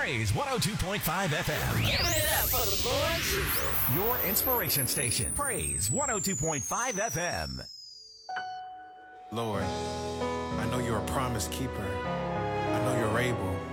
Praise 102.5 FM. Giving it up for the Lord Jesus. Your inspiration station. Praise 102.5 FM. Lord, I know you're a promise keeper. I know you're able.